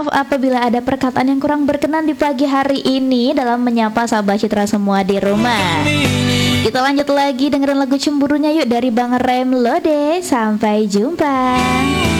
maaf apabila ada perkataan yang kurang berkenan di pagi hari ini dalam menyapa sahabat Citra semua di rumah. Kita lanjut lagi dengerin lagu cemburunya yuk dari Bang Rem Lode. Sampai jumpa.